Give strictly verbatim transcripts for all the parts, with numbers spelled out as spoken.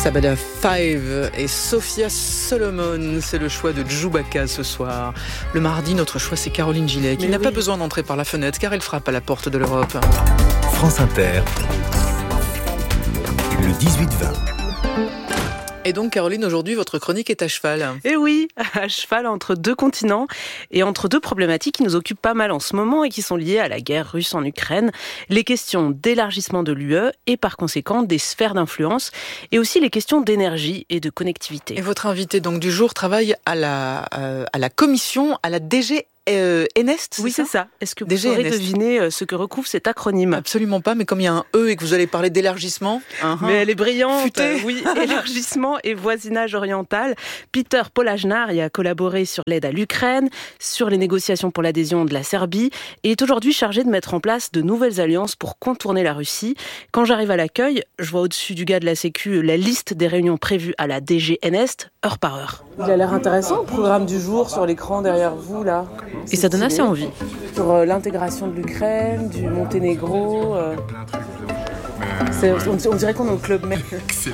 Sabada Five et Sophia Solomon, c'est le choix de Djoubaka ce soir. Le mardi, notre choix c'est Caroline Gillet, qui Mais n'a oui. pas besoin d'entrer par la fenêtre car elle frappe à la porte de l'Europe. France Inter, le dix-huit vingt. Et donc Caroline, aujourd'hui votre chronique est à cheval. Et oui, à cheval entre deux continents et entre deux problématiques qui nous occupent pas mal en ce moment et qui sont liées à la guerre russe en Ukraine, les questions d'élargissement de l'U E et par conséquent des sphères d'influence et aussi les questions d'énergie et de connectivité. Et votre invité donc du jour travaille à la, euh, à la commission, à la D G Euh, Enest, c'est oui, ça c'est ça. Est-ce que vous D G pourrez Enest. deviner ce que recouvre cet acronyme ? Absolument pas, mais comme il y a un E et que vous allez parler d'élargissement... Uh-huh. Mais elle est brillante. Futée. Oui, élargissement et voisinage oriental. Peter Polajnar y a collaboré sur l'aide à l'Ukraine, sur les négociations pour l'adhésion de la Serbie et est aujourd'hui chargé de mettre en place de nouvelles alliances pour contourner la Russie. Quand j'arrive à l'accueil, je vois au-dessus du gars de la Sécu la liste des réunions prévues à la D G Enest, heure par heure. Il a l'air intéressant, le programme du jour sur l'écran derrière vous, là. Et ça donne assez envie. Sur euh, l'intégration de l'Ukraine, du Monténégro. Euh... C'est, on, on dirait qu'on est au club même.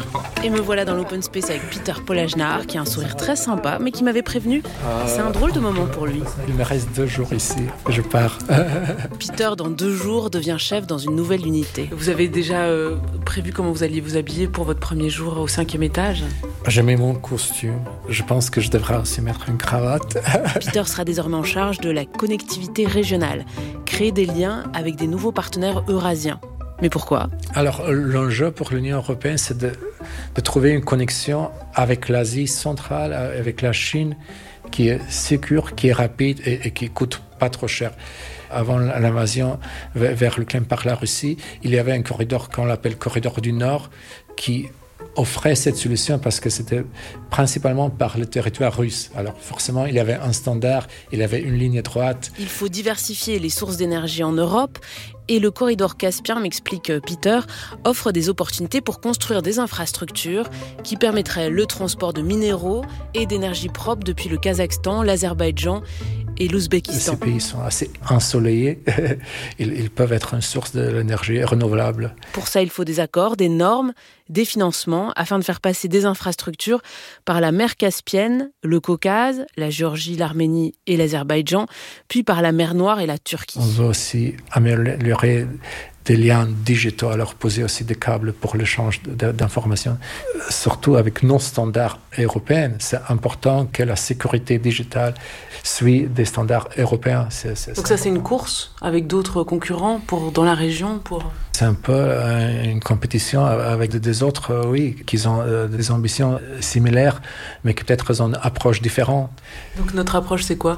Et me voilà dans l'open space avec Peter Polajnar, qui a un sourire très sympa, mais qui m'avait prévenu. Euh, c'est un drôle de moment pour lui. Il me reste deux jours ici, je pars. Peter, dans deux jours, devient chef dans une nouvelle unité. Vous avez déjà euh, prévu comment vous alliez vous habiller pour votre premier jour au cinquième étage ? J'ai mis mon costume. Je pense que je devrais aussi mettre une cravate. Peter sera désormais en charge de la connectivité régionale, créer des liens avec des nouveaux partenaires eurasiens. Mais pourquoi ? Alors, l'enjeu pour l'Union européenne, c'est de, de trouver une connexion avec l'Asie centrale, avec la Chine, qui est sécure, qui est rapide et, et qui coûte pas trop cher. Avant l'invasion vers l'Ukraine par la Russie, il y avait un corridor qu'on appelle corridor du Nord, qui offrait cette solution parce que c'était principalement par le territoire russe. Alors forcément, il y avait un standard, il y avait une ligne droite. Il faut diversifier les sources d'énergie en Europe et le corridor Caspien, m'explique Peter, offre des opportunités pour construire des infrastructures qui permettraient le transport de minéraux et d'énergie propre depuis le Kazakhstan, l'Azerbaïdjan et l'Ouzbékistan. Ces pays sont assez ensoleillés. ils, ils peuvent être une source d'énergie renouvelable. Pour ça, il faut des accords, des normes, des financements afin de faire passer des infrastructures par la mer Caspienne, le Caucase, la Géorgie, l'Arménie et l'Azerbaïdjan, puis par la mer Noire et la Turquie. On veut aussi améliorer des liens digitaux, alors poser aussi des câbles pour l'échange d'informations. Surtout avec nos standards européens, c'est important que la sécurité digitale suit des standards européens. C'est, c'est, Donc ça, c'est une course avec d'autres concurrents pour, dans la région pour... C'est un peu une compétition avec des autres, oui, qui ont des ambitions similaires, mais qui peut-être ont une approche différente. Donc notre approche, c'est quoi ?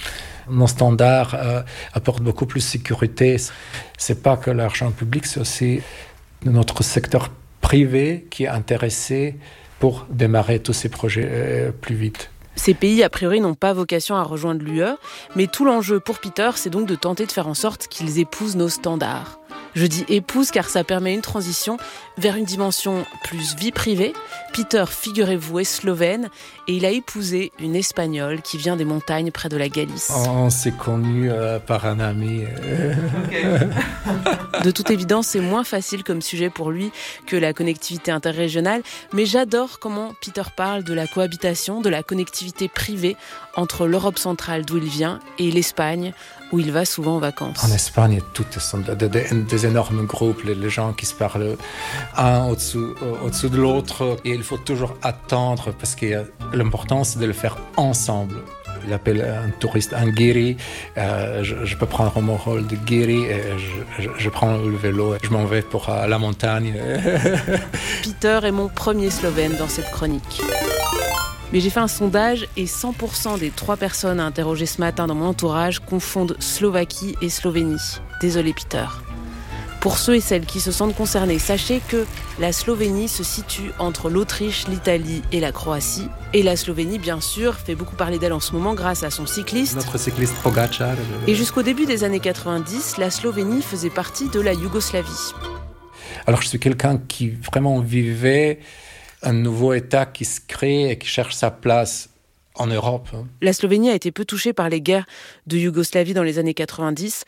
Nos standards euh, apportent beaucoup plus de sécurité. C'est pas que l'argent public, c'est aussi notre secteur privé qui est intéressé pour démarrer tous ces projets euh, plus vite. Ces pays, a priori, n'ont pas vocation à rejoindre l'U E, mais tout l'enjeu pour Peter, c'est donc de tenter de faire en sorte qu'ils épousent nos standards. Je dis épouse car ça permet une transition vers une dimension plus vie privée. Peter, figurez-vous, est slovène et il a épousé une Espagnole qui vient des montagnes près de la Galice. On s'est connus euh, par un ami. Okay. De toute évidence, c'est moins facile comme sujet pour lui que la connectivité interrégionale, mais j'adore comment Peter parle de la cohabitation, de la connectivité privée entre l'Europe centrale d'où il vient et l'Espagne, où il va souvent en vacances. En Espagne, toutes sont des, des, des énormes groupes, les, les gens qui se parlent un au-dessous, au-dessous de l'autre. Et il faut toujours attendre parce que l'important, c'est de le faire ensemble. Il appelle un touriste un guiri. Euh, je, je peux prendre mon rôle de guiri. Et je, je, je prends le vélo et je m'en vais pour euh, la montagne. Peter est mon premier Slovène dans cette chronique. Mais j'ai fait un sondage et cent pour cent des trois personnes interrogées ce matin dans mon entourage confondent Slovaquie et Slovénie. Désolé Peter. Pour ceux et celles qui se sentent concernés, sachez que la Slovénie se situe entre l'Autriche, l'Italie et la Croatie. Et la Slovénie, bien sûr, fait beaucoup parler d'elle en ce moment grâce à son cycliste. Notre cycliste Pogačar. Et jusqu'au début des années quatre-vingt-dix, la Slovénie faisait partie de la Yougoslavie. Alors je suis quelqu'un qui vraiment vivait un nouveau État qui se crée et qui cherche sa place en Europe. La Slovénie a été peu touchée par les guerres de Yougoslavie dans les années quatre-vingt-dix,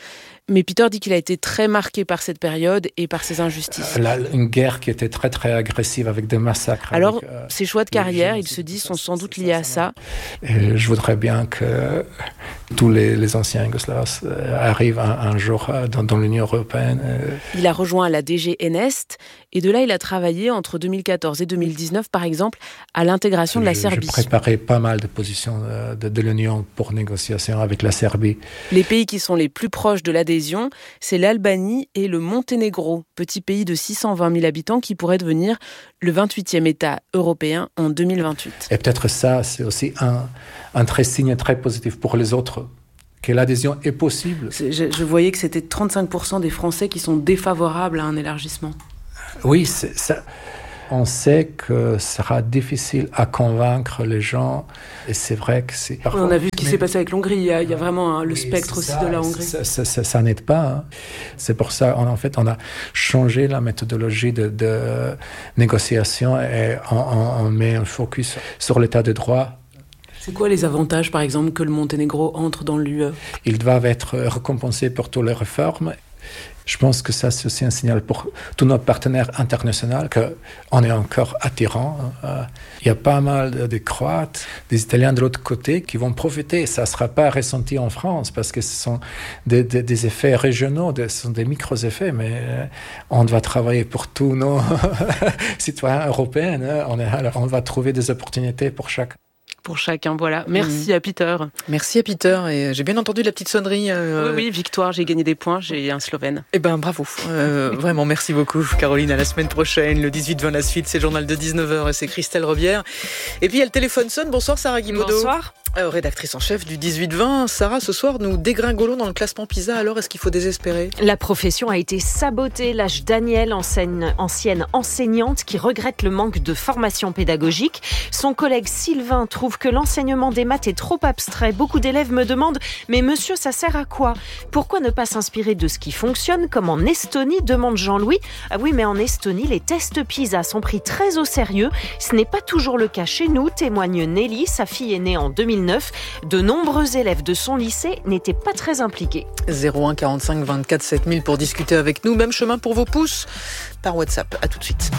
Mais Peter dit qu'il a été très marqué par cette période et par ces injustices. Là, une guerre qui était très très agressive avec des massacres. Alors, avec, euh, ses choix de carrière, il se dit, sont sans doute liés à ça. Et je voudrais bien que tous les, les anciens Yougoslavs arrivent un, un jour dans, dans l'Union européenne. Il a rejoint la D G Nest et de là, il a travaillé entre deux mille quatorze et deux mille dix-neuf, par exemple, à l'intégration de la je, Serbie. Je préparais pas mal de positions de, de, de l'Union pour négociation avec la Serbie. Les pays qui sont les plus proches de l'adhésion, c'est l'Albanie et le Monténégro, petit pays de six cent vingt mille habitants qui pourrait devenir le vingt-huitième État européen en deux mille vingt-huit. Et peut-être ça, c'est aussi un, un très signe très positif pour les autres, que l'adhésion est possible. C'est, je, je voyais que c'était trente-cinq pour cent des Français qui sont défavorables à un élargissement. Oui, c'est ça. On sait que ce sera difficile à convaincre les gens, et c'est vrai que c'est... Parfois, on a vu ce qui mais... s'est passé avec l'Hongrie, il y a, il y a vraiment hein, le oui, spectre aussi ça, de la Hongrie. Ça, ça, ça, ça n'aide pas. Hein. C'est pour ça, on, en fait, on a changé la méthodologie de, de négociation et on, on, on met un focus sur l'état de droit. C'est quoi les avantages, par exemple, que le Monténégro entre dans l'U E ? Ils doivent être récompensés pour toutes les réformes. Je pense que ça, c'est aussi un signal pour tous nos partenaires internationaux qu'on est encore attirant. Il y a pas mal de, de Croates, des Italiens de l'autre côté qui vont profiter. Ça ne sera pas ressenti en France parce que ce sont des, des, des effets régionaux, des, ce sont des micro-effets, mais on doit travailler pour tous nos citoyens européens. On, est, alors on va trouver des opportunités pour chacun. Pour chacun, voilà. Merci mmh. à Peter. Merci à Peter. Et j'ai bien entendu la petite sonnerie. Euh... Oui, oui, victoire, j'ai gagné des points, j'ai un Slovène. Eh ben, bravo. Euh, vraiment, merci beaucoup, Caroline. À la semaine prochaine, le dix-huit vingt la suite, c'est le journal de dix-neuf heures et c'est Christelle Robière. Et puis, il y a le téléphone sonne. Bonsoir, Sarah Guimaudeau. Bonsoir. Euh, rédactrice en chef du dix-huit vingt. Sarah, ce soir, nous dégringolons dans le classement PISA. Alors, est-ce qu'il faut désespérer ? La profession a été sabotée. Lâche Daniel, enseigne, ancienne enseignante, qui regrette le manque de formation pédagogique. Son collègue Sylvain trouve que l'enseignement des maths est trop abstrait. Beaucoup d'élèves me demandent « Mais monsieur, ça sert à quoi ? Pourquoi ne pas s'inspirer de ce qui fonctionne, comme en Estonie ?» demande Jean-Louis. Ah oui, mais en Estonie, les tests PISA sont pris très au sérieux. Ce n'est pas toujours le cas chez nous, témoigne Nelly. Sa fille est née en deux mille neuf. De nombreux élèves de son lycée n'étaient pas très impliqués. zéro un quarante-cinq vingt-quatre sept mille pour discuter avec nous. Même chemin pour vos pouces par WhatsApp. À tout de suite.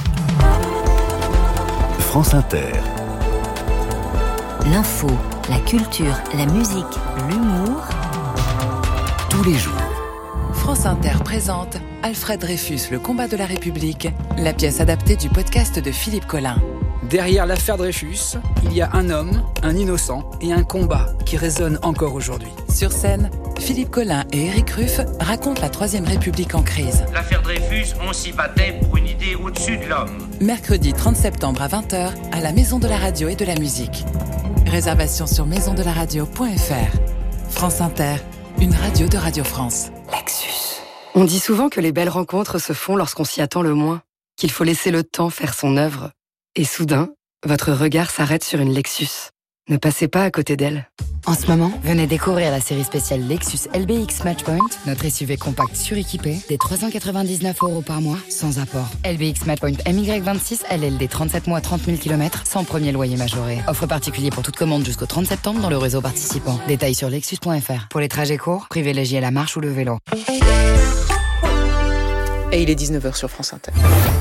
France Inter. L'info, la culture, la musique, l'humour. Tous les jours. France Inter présente Alfred Dreyfus, le combat de la République, la pièce adaptée du podcast de Philippe Collin. Derrière l'affaire Dreyfus, il y a un homme, un innocent et un combat qui résonne encore aujourd'hui. Sur scène, Philippe Collin et Éric Ruff racontent la Troisième République en crise. L'affaire Dreyfus, on s'y battait pour une idée au-dessus de l'homme. Mercredi trente septembre à vingt heures, à la Maison de la Radio et de la Musique. Réservation sur maison de la radio point f r. France Inter, une radio de Radio France. Lexus. On dit souvent que les belles rencontres se font lorsqu'on s'y attend le moins, qu'il faut laisser le temps faire son œuvre. Et soudain, votre regard s'arrête sur une Lexus. Ne passez pas à côté d'elle. En ce moment, venez découvrir la série spéciale Lexus L B X Matchpoint, notre S U V compact suréquipé, des trois cent quatre-vingt-dix-neuf euros par mois, sans apport. L B X Matchpoint M Y vingt-six, L L D trente-sept mois, trente mille kilomètres, sans premier loyer majoré. Offre particulier pour toute commande jusqu'au trente septembre dans le réseau participant. Détails sur lexus point f r. Pour les trajets courts, privilégiez la marche ou le vélo. Et il est dix-neuf heures sur France Inter.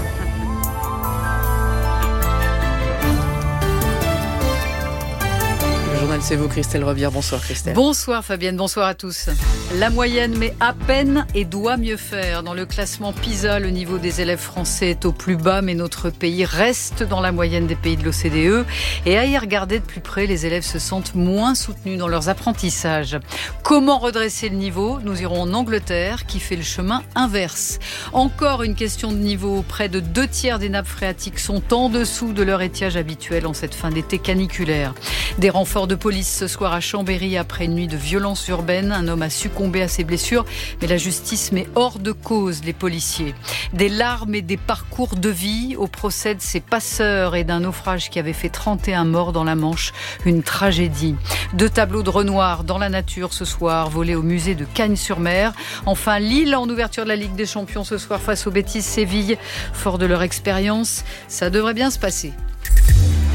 C'est vous, Christelle Robière. Bonsoir, Christelle. Bonsoir, Fabienne. Bonsoir à tous. La moyenne met à peine et doit mieux faire. Dans le classement PISA, le niveau des élèves français est au plus bas, mais notre pays reste dans la moyenne des pays de l'O C D E. Et à y regarder de plus près, les élèves se sentent moins soutenus dans leurs apprentissages. Comment redresser le niveau ? Nous irons en Angleterre, qui fait le chemin inverse. Encore une question de niveau. Près de deux tiers des nappes phréatiques sont en dessous de leur étiage habituel en cette fin d'été caniculaire. Des renforts de police ce soir à Chambéry après une nuit de violence urbaine. Un homme a succombé à ses blessures, mais la justice met hors de cause les policiers. Des larmes et des parcours de vie au procès de ces passeurs et d'un naufrage qui avait fait trente et un morts dans la Manche. Une tragédie. Deux tableaux de Renoir dans la nature ce soir, volés au musée de Cagnes-sur-Mer. Enfin, Lille en ouverture de la Ligue des Champions ce soir face au Betis Séville. Fort de leur expérience, ça devrait bien se passer.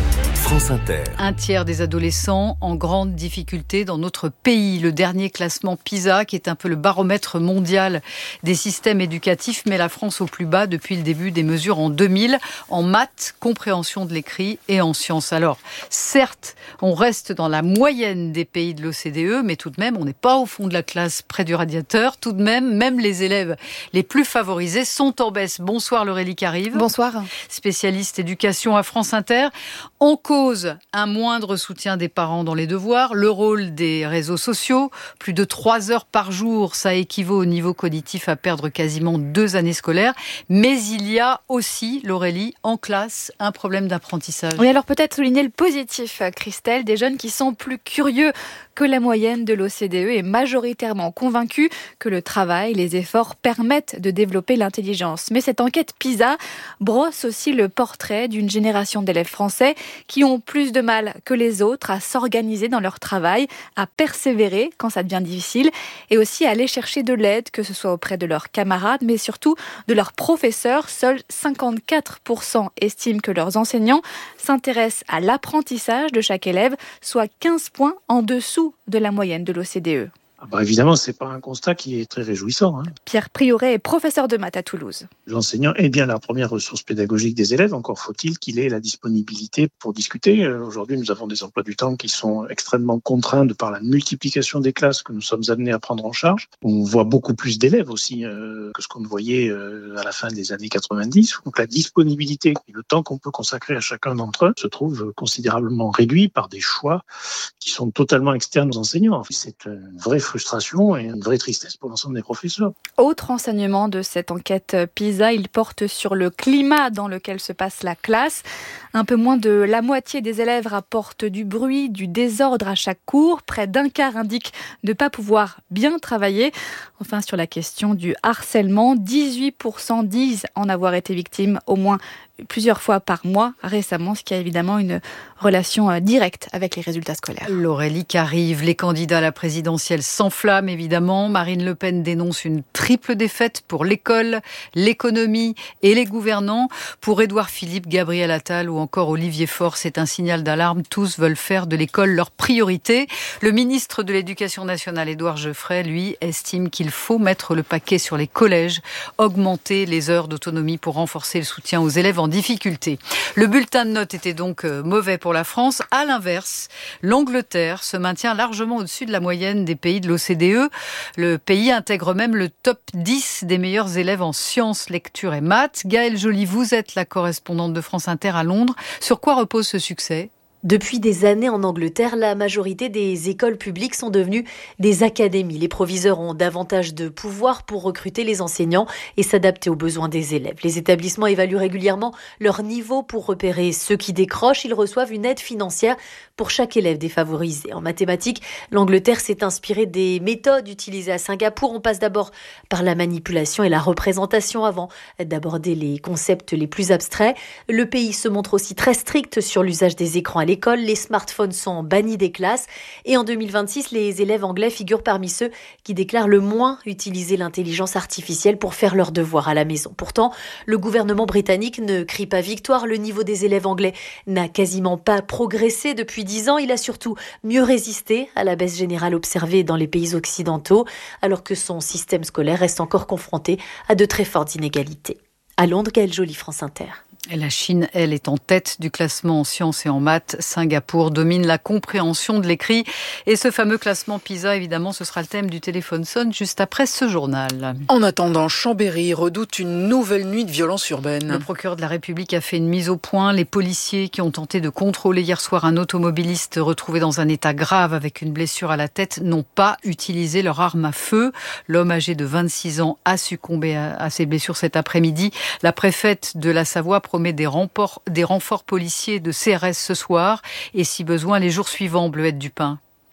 France Inter. Un tiers des adolescents en grande difficulté dans notre pays. Le dernier classement PISA, qui est un peu le baromètre mondial des systèmes éducatifs, met la France au plus bas depuis le début des mesures en deux mille, en maths, compréhension de l'écrit et en sciences. Alors, certes, on reste dans la moyenne des pays de l'O C D E, mais tout de même, on n'est pas au fond de la classe près du radiateur. Tout de même, même les élèves les plus favorisés sont en baisse. Bonsoir Laurélie Carive. Bonsoir. Spécialiste éducation à France Inter. En cause, un moindre soutien des parents dans les devoirs, le rôle des réseaux sociaux, plus de trois heures par jour, ça équivaut au niveau cognitif à perdre quasiment deux années scolaires. Mais il y a aussi, Laurélie, en classe, un problème d'apprentissage. Oui, alors peut-être souligner le positif, Christelle, des jeunes qui sont plus curieux que la moyenne de l'O C D E et majoritairement convaincus que le travail, les efforts permettent de développer l'intelligence. Mais cette enquête PISA brosse aussi le portrait d'une génération d'élèves français qui ont plus de mal que les autres à s'organiser dans leur travail, à persévérer quand ça devient difficile et aussi à aller chercher de l'aide, que ce soit auprès de leurs camarades, mais surtout de leurs professeurs. Seuls cinquante-quatre pour cent estiment que leurs enseignants s'intéressent à l'apprentissage de chaque élève, soit quinze points en dessous de la moyenne de l'O C D E. Ah bah évidemment, c'est pas un constat qui est très réjouissant. Hein. Pierre Prioret est professeur de maths à Toulouse. L'enseignant est bien la première ressource pédagogique des élèves, encore faut-il qu'il ait la disponibilité pour discuter. Aujourd'hui, nous avons des emplois du temps qui sont extrêmement contraints de par la multiplication des classes que nous sommes amenés à prendre en charge. On voit beaucoup plus d'élèves aussi euh, que ce qu'on voyait euh, à la fin des années quatre-vingt-dix. Donc la disponibilité et le temps qu'on peut consacrer à chacun d'entre eux se trouve considérablement réduit par des choix qui sont totalement externes aux enseignants. C'est une vraie frustration et une vraie tristesse pour l'ensemble des professeurs. Autre enseignement de cette enquête PISA, il porte sur le climat dans lequel se passe la classe. Un peu moins de la moitié des élèves rapportent du bruit, du désordre à chaque cours. Près d'un quart indiquent ne pas pouvoir bien travailler. Enfin, sur la question du harcèlement, dix-huit pour cent disent en avoir été victimes au moins plusieurs fois par mois récemment, ce qui a évidemment une relation directe avec les résultats scolaires. Laurélie Carive, les candidats à la présidentielle s'enflamment évidemment. Marine Le Pen dénonce une triple défaite pour l'école, l'économie et les gouvernants. Pour Édouard Philippe, Gabriel Attal ou encore Olivier Faure, c'est un signal d'alarme. Tous veulent faire de l'école leur priorité. Le ministre de l'Éducation nationale, Édouard Geoffrey, lui, estime qu'il faut mettre le paquet sur les collèges, augmenter les heures d'autonomie pour renforcer le soutien aux élèves en difficulté. Le bulletin de notes était donc mauvais pour la France. À l'inverse, l'Angleterre se maintient largement au-dessus de la moyenne des pays de l'O C D E. Le pays intègre même le top dix des meilleurs élèves en sciences, lecture et maths. Gaëlle Joly, vous êtes la correspondante de France Inter à Londres. Sur quoi repose ce succès ? Depuis des années en Angleterre, la majorité des écoles publiques sont devenues des académies. Les proviseurs ont davantage de pouvoir pour recruter les enseignants et s'adapter aux besoins des élèves. Les établissements évaluent régulièrement leur niveau pour repérer ceux qui décrochent. Ils reçoivent une aide financière pour chaque élève défavorisé. En mathématiques, l'Angleterre s'est inspirée des méthodes utilisées à Singapour. On passe d'abord par la manipulation et la représentation avant d'aborder les concepts les plus abstraits. Le pays se montre aussi très strict sur l'usage des écrans à l'école. Les smartphones sont bannis des classes et en deux mille vingt-six, les élèves anglais figurent parmi ceux qui déclarent le moins utiliser l'intelligence artificielle pour faire leurs devoirs à la maison. Pourtant, le gouvernement britannique ne crie pas victoire. Le niveau des élèves anglais n'a quasiment pas progressé depuis dix ans. Il a surtout mieux résisté à la baisse générale observée dans les pays occidentaux, alors que son système scolaire reste encore confronté à de très fortes inégalités. À Londres, Gaëlle Joly, France Inter. Et la Chine, elle, est en tête du classement en sciences et en maths. Singapour domine la compréhension de l'écrit. Et ce fameux classement PISA, évidemment, ce sera le thème du téléphone sonne juste après ce journal. En attendant, Chambéry redoute une nouvelle nuit de violence urbaine. Le procureur de la République a fait une mise au point. Les policiers qui ont tenté de contrôler hier soir un automobiliste retrouvé dans un état grave avec une blessure à la tête n'ont pas utilisé leur arme à feu. L'homme âgé de vingt-six ans a succombé à, à ses blessures cet après-midi. La préfète de la Savoie promet des renforts, des renforts policiers de C R S ce soir et si besoin les jours suivants, Bleuette Dupin.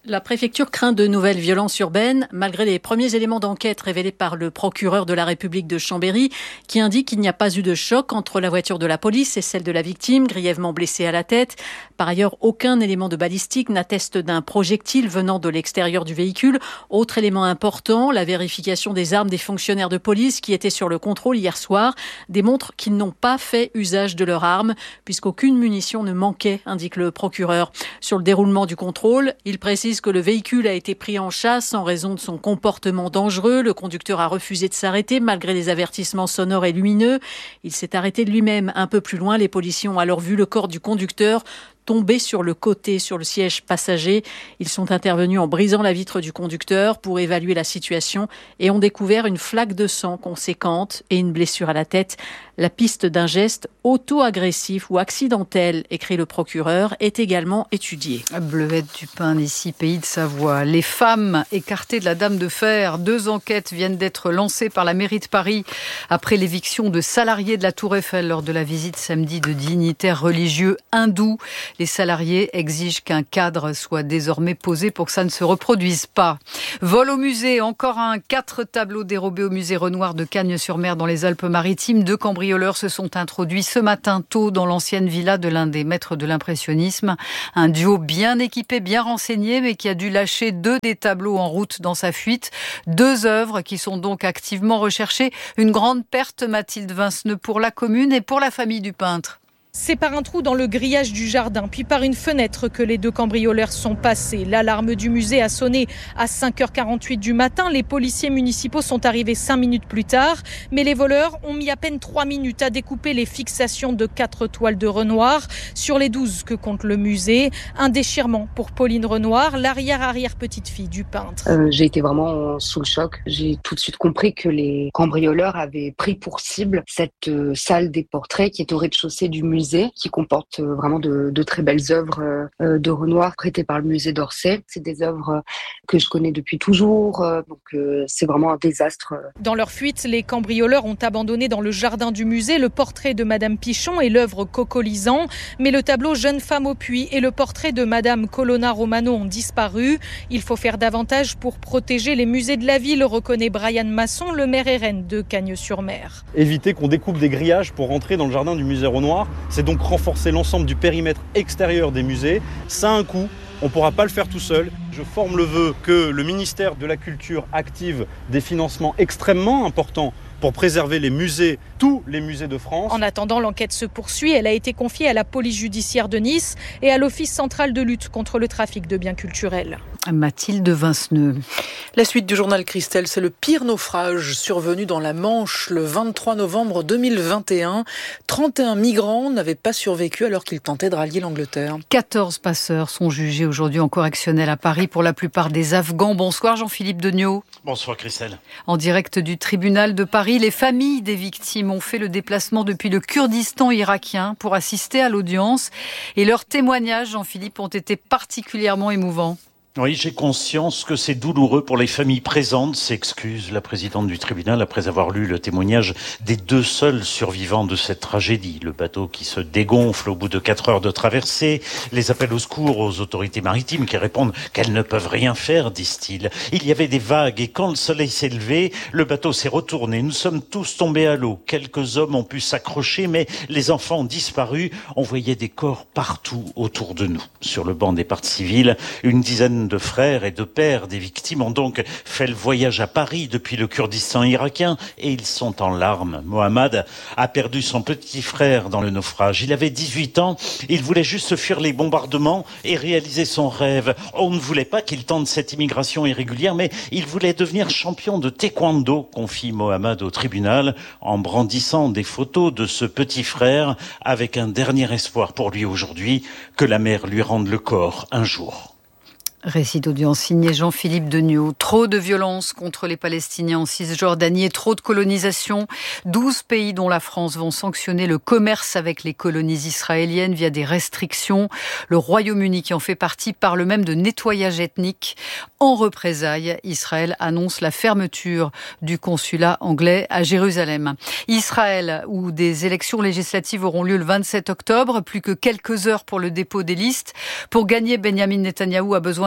La préfecture craint de nouvelles violences urbaines, malgré les premiers éléments d'enquête révélés par le procureur de la République de Chambéry, qui indique qu'il n'y a pas eu de choc entre la voiture de la police et celle de la victime, grièvement blessée à la tête. Par ailleurs, aucun élément de balistique n'atteste d'un projectile venant de l'extérieur du véhicule. Autre élément important, la vérification des armes des fonctionnaires de police qui étaient sur le contrôle hier soir démontre qu'ils n'ont pas fait usage de leurs armes, puisqu'aucune munition ne manquait, indique le procureur. Sur le déroulement du contrôle, il précise que le véhicule a été pris en chasse en raison de son comportement dangereux. Le conducteur a refusé de s'arrêter malgré les avertissements sonores et lumineux. Il s'est arrêté de lui-même un peu plus loin. Les policiers ont alors vu le corps du conducteur tombé sur le côté, sur le siège passager. Ils sont intervenus en brisant la vitre du conducteur pour évaluer la situation et ont découvert une flaque de sang conséquente et une blessure à la tête. La piste d'un geste auto-agressif ou accidentel, écrit le procureur, est également étudiée. Bleuette Dupin, d'ici Pays de Savoie. Les femmes écartées de la Dame de Fer. Deux enquêtes viennent d'être lancées par la mairie de Paris après l'éviction de salariés de la Tour Eiffel lors de la visite samedi de dignitaires religieux hindous. Les salariés exigent qu'un cadre soit désormais posé pour que ça ne se reproduise pas. Vol au musée, encore un. Quatre tableaux dérobés au musée Renoir de Cagnes-sur-Mer dans les Alpes-Maritimes. Deux cambrioleurs se sont introduits ce matin tôt dans l'ancienne villa de l'un des maîtres de l'impressionnisme. Un duo bien équipé, bien renseigné, mais qui a dû lâcher deux des tableaux en route dans sa fuite. Deux œuvres qui sont donc activement recherchées. Une grande perte, Mathilde Vinceneux, pour la commune et pour la famille du peintre. C'est par un trou dans le grillage du jardin, puis par une fenêtre que les deux cambrioleurs sont passés. L'alarme du musée a sonné à cinq heures quarante-huit du matin. Les policiers municipaux sont arrivés cinq minutes plus tard. Mais les voleurs ont mis à peine trois minutes à découper les fixations de quatre toiles de Renoir sur les douze que compte le musée. Un déchirement pour Pauline Renoir, l'arrière-arrière-petite-fille du peintre. Euh, j'ai été vraiment sous le choc. J'ai tout de suite compris que les cambrioleurs avaient pris pour cible cette euh, salle des portraits qui est au rez-de-chaussée du musée, qui comporte vraiment de, de très belles œuvres euh, de Renoir prêtées par le musée d'Orsay. C'est des œuvres que je connais depuis toujours, euh, donc euh, c'est vraiment un désastre. Dans leur fuite, les cambrioleurs ont abandonné dans le jardin du musée le portrait de Madame Pichon et l'œuvre Cocolisant, mais le tableau Jeune femme au puits et le portrait de Madame Colonna Romano ont disparu. Il faut faire davantage pour protéger les musées de la ville, reconnaît Brian Masson, le maire R N de Cagnes-sur-Mer. Éviter qu'on découpe des grillages pour rentrer dans le jardin du musée Renoir, c'est donc renforcer l'ensemble du périmètre extérieur des musées. Ça a un coût, on ne pourra pas le faire tout seul. Je forme le vœu que le ministère de la Culture active des financements extrêmement importants pour préserver les musées, tous les musées de France. En attendant, l'enquête se poursuit. Elle a été confiée à la police judiciaire de Nice et à l'Office central de lutte contre le trafic de biens culturels. Mathilde Vinceneux. La suite du journal Christelle, c'est le pire naufrage survenu dans la Manche le vingt-trois novembre deux mille vingt et un. trente et un migrants n'avaient pas survécu alors qu'ils tentaient de rallier l'Angleterre. quatorze passeurs sont jugés aujourd'hui en correctionnel à Paris, pour la plupart des Afghans. Bonsoir Jean-Philippe Degnaud. Bonsoir Christelle. En direct du tribunal de Paris, les familles des victimes ont fait le déplacement depuis le Kurdistan irakien pour assister à l'audience. Et leurs témoignages, Jean-Philippe, ont été particulièrement émouvants. Oui, j'ai conscience que c'est douloureux pour les familles présentes, s'excuse la présidente du tribunal après avoir lu le témoignage des deux seuls survivants de cette tragédie. Le bateau qui se dégonfle au bout de quatre heures de traversée, les appels au secours aux autorités maritimes qui répondent qu'elles ne peuvent rien faire, disent-ils. Il y avait des vagues et quand le soleil s'est levé, le bateau s'est retourné. Nous sommes tous tombés à l'eau. Quelques hommes ont pu s'accrocher, mais les enfants ont disparu. On voyait des corps partout autour de nous. Sur le banc des parties civiles, une dizaine de frères et de pères des victimes ont donc fait le voyage à Paris depuis le Kurdistan irakien et ils sont en larmes. Mohamed a perdu son petit frère dans le naufrage. Il avait dix-huit ans, il voulait juste fuir les bombardements et réaliser son rêve. On ne voulait pas qu'il tente cette immigration irrégulière, mais il voulait devenir champion de taekwondo, confie Mohamed au tribunal, en brandissant des photos de ce petit frère avec un dernier espoir pour lui aujourd'hui, que la mer lui rende le corps un jour. Récit d'audience signé Jean-Philippe Degnaud. Trop de violence contre les Palestiniens en Cisjordanie et trop de colonisation. douze pays dont la France vont sanctionner le commerce avec les colonies israéliennes via des restrictions. Le Royaume-Uni, qui en fait partie, parle même de nettoyage ethnique. En représailles, Israël annonce la fermeture du consulat anglais à Jérusalem. Israël, où des élections législatives auront lieu le vingt-sept octobre, plus que quelques heures pour le dépôt des listes. Pour gagner, Benjamin Netanyahou a besoin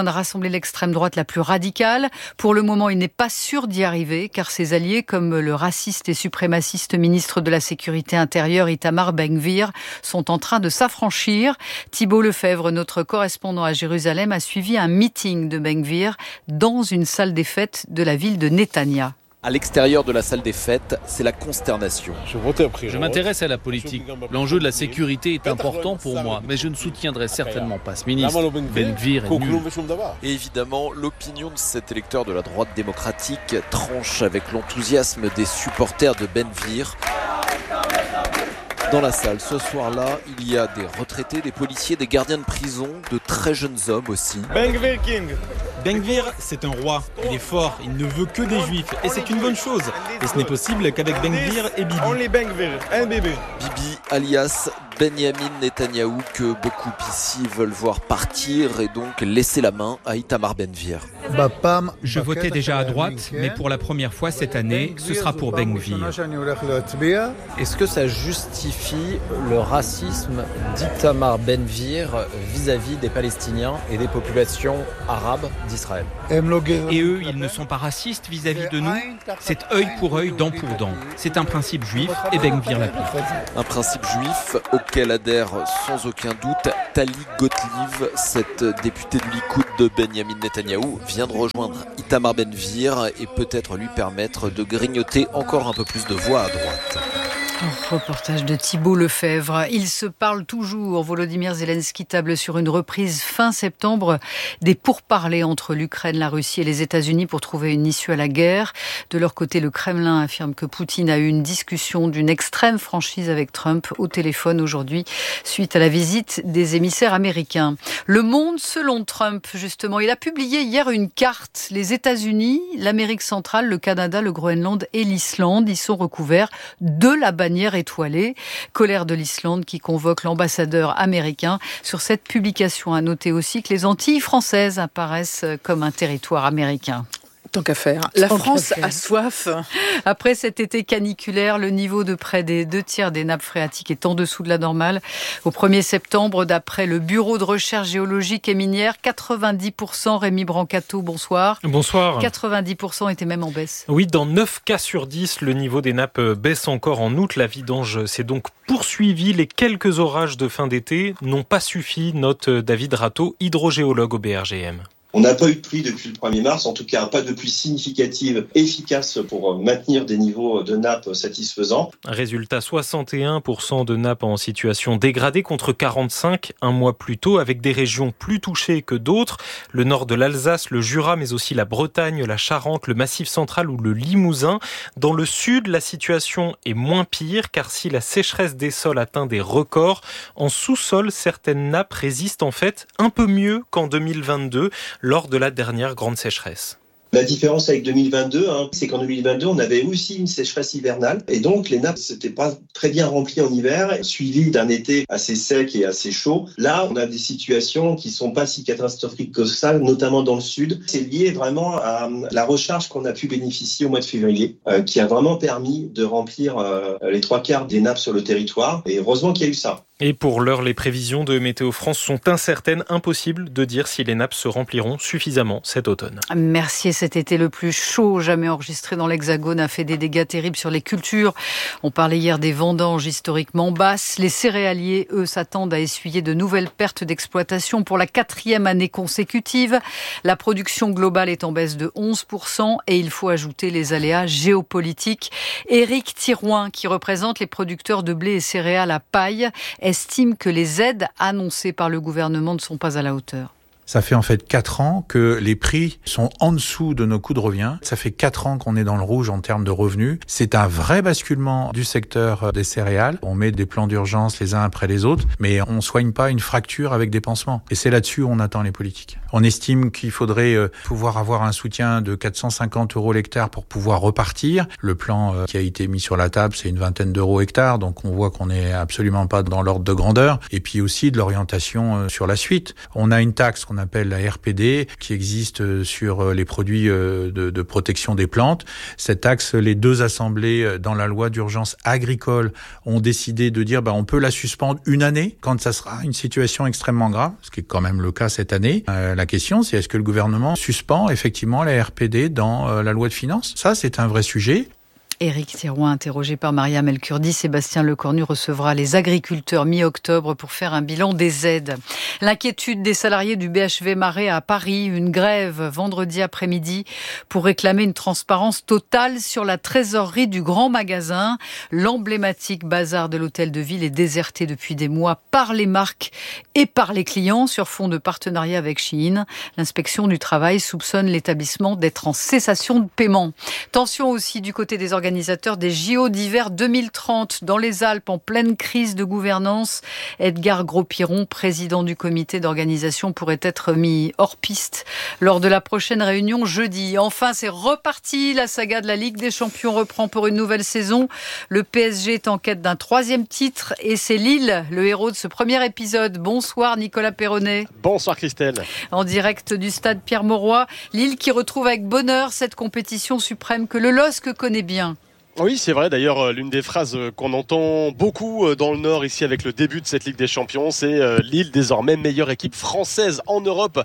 de rassembler l'extrême droite la plus radicale. Pour le moment, il n'est pas sûr d'y arriver, car ses alliés, comme le raciste et suprémaciste ministre de la Sécurité intérieure Itamar Ben-Gvir, sont en train de s'affranchir. Thibault Lefebvre, notre correspondant à Jérusalem, a suivi un meeting de Ben-Gvir dans une salle des fêtes de la ville de Netanya. À l'extérieur de la salle des fêtes, c'est la consternation. Je m'intéresse à la politique. L'enjeu de la sécurité est important pour moi, mais je ne soutiendrai certainement pas ce ministre. Ben-Gvir est nul. Et évidemment, l'opinion de cet électeur de la droite démocratique tranche avec l'enthousiasme des supporters de Ben-Gvir. Dans la salle, ce soir-là, il y a des retraités, des policiers, des gardiens de prison, de très jeunes hommes aussi. Ben-Gvir King. Ben-Gvir, c'est un roi. Il est fort, il ne veut que des juifs. Et c'est une bonne chose. Et ce n'est possible qu'avec Ben-Gvir et Bibi. Only Ben-Gvir, un bébé. Bibi, alias Benyamin Netanyahou, que beaucoup ici veulent voir partir et donc laisser la main à Itamar Ben-Gvir. Je votais déjà à droite, mais pour la première fois cette année, ce sera pour Ben-Gvir. Est-ce que ça justifie le racisme d'Itamar Ben-Gvir vis-à-vis des Palestiniens et des populations arabes d'Israël ? Et eux, ils ne sont pas racistes vis-à-vis de nous. C'est œil pour œil, dent pour dent. C'est un principe juif et Ben-Gvir l'applique. Un principe juif auquel adhère sans aucun doute Tali Gottlieb, cette députée du Likoud de Benyamin Netanyahou, vient de rejoindre Itamar Ben-Gvir et peut-être lui permettre de grignoter encore un peu plus de voix à droite. Reportage de Thibault Lefebvre. Ils se parlent toujours. Volodymyr Zelensky table sur une reprise fin septembre des pourparlers entre l'Ukraine, la Russie et les États-Unis pour trouver une issue à la guerre. De leur côté, le Kremlin affirme que Poutine a eu une discussion d'une extrême franchise avec Trump au téléphone aujourd'hui, suite à la visite des émissaires américains. Le Monde selon Trump, justement. Il a publié hier une carte. Les États-Unis, l'Amérique centrale, le Canada, le Groenland et l'Islande y sont recouverts de la bannière étoilée. Colère de l'Islande qui convoque l'ambassadeur américain. Sur cette publication, à noter aussi que les Antilles françaises apparaissent comme un territoire américain. Tant qu'à faire. La France a soif. Après cet été caniculaire, le niveau de près des deux tiers des nappes phréatiques est en dessous de la normale. Au premier septembre, d'après le Bureau de recherche géologique et minière, quatre-vingt-dix pour cent, Rémi Brancato, bonsoir. Bonsoir. quatre-vingt-dix pour cent étaient même en baisse. Oui, dans neuf cas sur dix, le niveau des nappes baisse encore en août. La vidange s'est donc poursuivie. Les quelques orages de fin d'été n'ont pas suffi, note David Rateau, hydrogéologue au B R G M. On n'a pas eu de pluie depuis le premier mars, en tout cas pas de pluie significative, efficace pour maintenir des niveaux de nappes satisfaisants. Résultat, soixante et un pour cent de nappes en situation dégradée contre quarante-cinq un mois plus tôt, avec des régions plus touchées que d'autres. Le nord de l'Alsace, le Jura, mais aussi la Bretagne, la Charente, le Massif central ou le Limousin. Dans le sud, la situation est moins pire, car si la sécheresse des sols atteint des records, en sous-sol, certaines nappes résistent en fait un peu mieux qu'en deux mille vingt-deux. Lors de la dernière grande sécheresse. La différence avec deux mille vingt-deux, hein, c'est qu'en deux mille vingt-deux, on avait aussi une sécheresse hivernale et donc les nappes s'étaient pas très bien remplies en hiver, suivies d'un été assez sec et assez chaud. Là, on a des situations qui sont pas si catastrophiques que ça, notamment dans le sud. C'est lié vraiment à la recharge qu'on a pu bénéficier au mois de février, euh, qui a vraiment permis de remplir euh, les trois quarts des nappes sur le territoire. Et heureusement qu'il y a eu ça. Et pour l'heure, les prévisions de Météo France sont incertaines, impossible de dire si les nappes se rempliront suffisamment cet automne. Merci. Cet été le plus chaud jamais enregistré dans l'Hexagone a fait des dégâts terribles sur les cultures. On parlait hier des vendanges historiquement basses. Les céréaliers, eux, s'attendent à essuyer de nouvelles pertes d'exploitation pour la quatrième année consécutive. La production globale est en baisse de onze pour cent et il faut ajouter les aléas géopolitiques. Éric Thirouin, qui représente les producteurs de blé et céréales à paille, estime que les aides annoncées par le gouvernement ne sont pas à la hauteur. Ça fait en fait quatre ans que les prix sont en dessous de nos coûts de revient. Ça fait quatre ans qu'on est dans le rouge en termes de revenus. C'est un vrai basculement du secteur des céréales. On met des plans d'urgence les uns après les autres, mais on soigne pas une fracture avec des pansements. Et c'est là-dessus où on attend les politiques. On estime qu'il faudrait pouvoir avoir un soutien de quatre cent cinquante euros l'hectare pour pouvoir repartir. Le plan qui a été mis sur la table, c'est une vingtaine d'euros hectare, donc on voit qu'on n'est absolument pas dans l'ordre de grandeur. Et puis aussi de l'orientation sur la suite. On a une taxe qu'on qu'on appelle la R P D, qui existe sur les produits de, de protection des plantes. Cette taxe, les deux assemblées dans la loi d'urgence agricole ont décidé de dire bah, on peut la suspendre une année quand ça sera une situation extrêmement grave, ce qui est quand même le cas cette année. Euh, la question, c'est est-ce que le gouvernement suspend effectivement la R P D dans euh, la loi de finances ? Ça, c'est un vrai sujet. Éric Thirouin, interrogé par Mariam El-Kurdi, Sébastien Lecornu recevra les agriculteurs mi-octobre pour faire un bilan des aides. L'inquiétude des salariés du B H V Marais à Paris, une grève vendredi après-midi pour réclamer une transparence totale sur la trésorerie du grand magasin. L'emblématique bazar de l'hôtel de ville est déserté depuis des mois par les marques et par les clients sur fond de partenariat avec Shein. L'inspection du travail soupçonne l'établissement d'être en cessation de paiement. Tension aussi du côté des organisateurs organisateurs des J O d'hiver deux mille trente dans les Alpes en pleine crise de gouvernance. Edgar Gros-Piron, président du comité d'organisation, pourrait être mis hors piste lors de la prochaine réunion jeudi. Enfin, c'est reparti. La saga de la Ligue des Champions reprend pour une nouvelle saison. Le P S G est en quête d'un troisième titre et c'est Lille, le héros de ce premier épisode. Bonsoir Nicolas Perronnet. Bonsoir Christelle. En direct du stade Pierre-Mauroy, Lille qui retrouve avec bonheur cette compétition suprême que le L O S C connaît bien. Oui, c'est vrai. D'ailleurs, l'une des phrases qu'on entend beaucoup dans le Nord ici avec le début de cette Ligue des Champions, c'est Lille, désormais meilleure équipe française en Europe